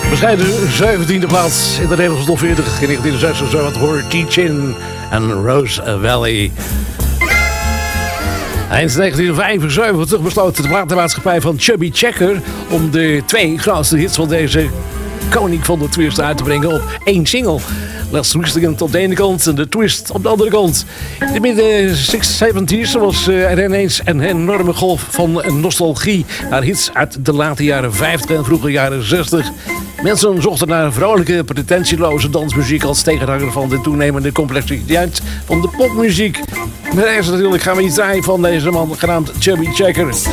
Bescheiden 17e plaats in de Nederlandse top 40 in 1976 hoor T-Chin en Rose Valley. Eind 1975 besloot de platenmaatschappij van Chubby Checker om de 2 grootste hits van deze koning van de twist uit te brengen op 1 single. Let's Twist op de ene kant en de Twist op de andere kant. In de midden 70's was er ineens een enorme golf van nostalgie naar hits uit de late jaren 50 en vroege jaren 60. Mensen zochten naar vrolijke, pretentieloze dansmuziek als tegenhanger van de toenemende complexiteit van de popmuziek. Maar eerst natuurlijk gaan we iets draaien van deze man genaamd Chubby Checker.